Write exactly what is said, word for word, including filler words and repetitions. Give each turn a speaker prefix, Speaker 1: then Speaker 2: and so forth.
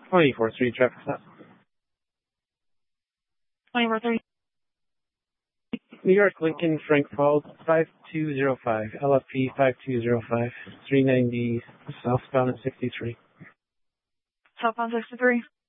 Speaker 1: twenty-four three traffic stop.
Speaker 2: twenty-four thirty.
Speaker 1: New York, Lincoln, Frank Falls, five two zero five, L F P five two zero five, three ninety southbound at sixty-three.
Speaker 2: Southbound sixty-three.